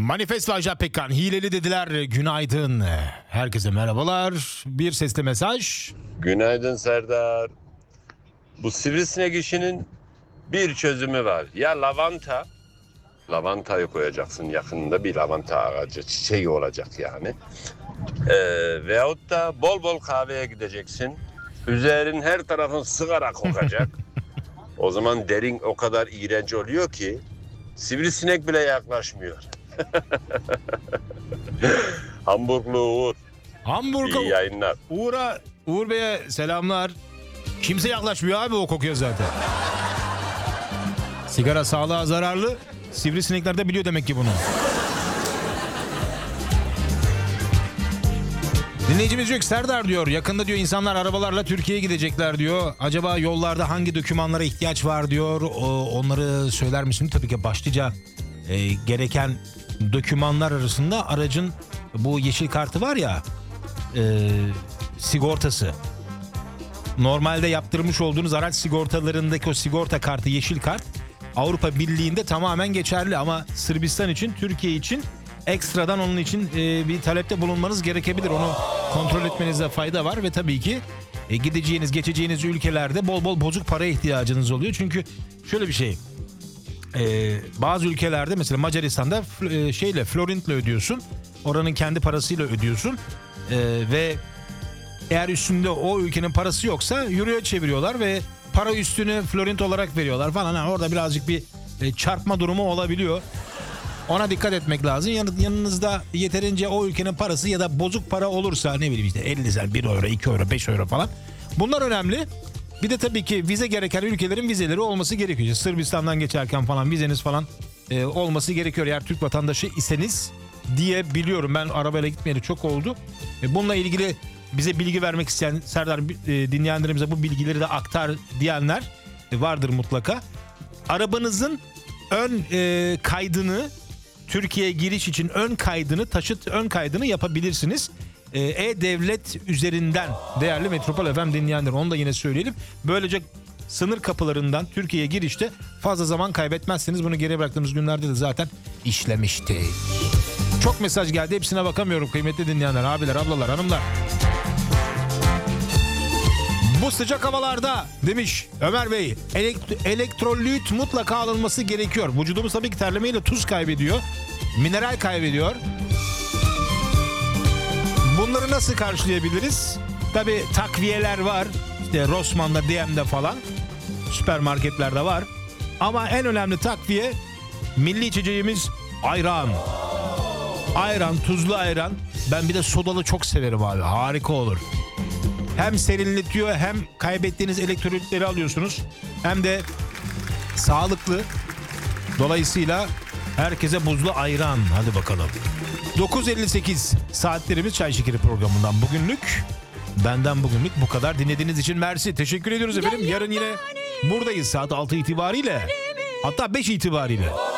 Manifestla Ajda Pekkan hileli dediler. Günaydın. Herkese merhabalar. Bir sesli mesaj. Günaydın Serdar. Bu sivrisinek işinin bir çözümü var. Ya lavanta. Lavantayı koyacaksın, yakınında bir lavanta ağacı, çiçeği olacak yani. Veyahut da bol bol kahveye gideceksin. Üzerin her tarafın sigara kokacak. O zaman derin o kadar iğrenç oluyor ki sivrisinek bile yaklaşmıyor. Hamburglu Uğur. Hamburg'a İyi yayınlar. Uğur Bey'e selamlar. Kimse yaklaşmıyor abi o kokuya zaten. Sigara sağlığa zararlı. Sivrisinekler de biliyor demek ki bunu. Dinleyicimiz diyor ki Serdar diyor yakında diyor insanlar arabalarla Türkiye'ye gidecekler diyor. Acaba yollarda hangi dokümanlara ihtiyaç var diyor. Onları söyler misin? Tabii ki başlıca gereken dokümanlar arasında aracın bu yeşil kartı var ya, sigortası. Normalde yaptırmış olduğunuz araç sigortalarındaki o sigorta kartı, yeşil kart Avrupa Birliği'nde tamamen geçerli ama Sırbistan için, Türkiye için ekstradan onun için bir talepte bulunmanız gerekebilir. Onu kontrol etmenizde fayda var ve tabii ki gideceğiniz, geçeceğiniz ülkelerde bol bol bozuk paraya ihtiyacınız oluyor. Çünkü şöyle bir şey, bazı ülkelerde mesela Macaristan'da florintle ödüyorsun. Oranın kendi parasıyla ödüyorsun ve eğer üstünde o ülkenin parası yoksa euroya çeviriyorlar ve para üstünü florint olarak veriyorlar falan. Orada birazcık bir çarpma durumu olabiliyor. Ona dikkat etmek lazım. Yanınızda yeterince o ülkenin parası ya da bozuk para olursa, ne bileyim işte 50 sen 1 euro, 2 euro, 5 euro falan. Bunlar önemli. Bir de tabii ki vize gereken ülkelerin vizeleri olması gerekiyor. Sırbistan'dan geçerken falan vizeniz falan olması gerekiyor. Eğer Türk vatandaşı iseniz diye biliyorum. Ben arabayla gitmeyeli çok oldu. Bununla ilgili bize bilgi vermek isteyen Serdar, dinleyenlerimize bu bilgileri de aktar diyenler vardır mutlaka. Arabanızın ön kaydını, Türkiye'ye giriş için ön kaydını, taşıt ön kaydını yapabilirsiniz. E-Devlet üzerinden değerli Metropol FM dinleyenler, onu da yine söyleyelim. Böylece sınır kapılarından Türkiye'ye girişte fazla zaman kaybetmezsiniz. Bunu geri bıraktığımız günlerde de zaten işlemiştik. Çok mesaj geldi, hepsine bakamıyorum kıymetli dinleyenler, abiler, ablalar, hanımlar. Bu sıcak havalarda demiş Ömer Bey, elektrolit mutlaka alınması gerekiyor. Vücudumuz tabii ki terlemeyle tuz kaybediyor, mineral kaybediyor. Bunları nasıl karşılayabiliriz? Tabii takviyeler var. İşte Rossmann'da, DM'de falan, süpermarketlerde var. Ama en önemli takviye milli içeceğimiz ayran. Ayran, tuzlu ayran. Ben bir de sodalı çok severim abi. Harika olur. Hem serinletiyor, hem kaybettiğiniz elektrolitleri alıyorsunuz, hem de sağlıklı. Dolayısıyla herkese buzlu ayran. Hadi bakalım. 9.58 saatlerimiz Çay Şekeri programından bugünlük. Benden bugünlük bu kadar. Dinlediğiniz için mersi. Teşekkür ediyoruz efendim. Yarın yine buradayız saat 6 itibariyle. Hatta 5 itibariyle.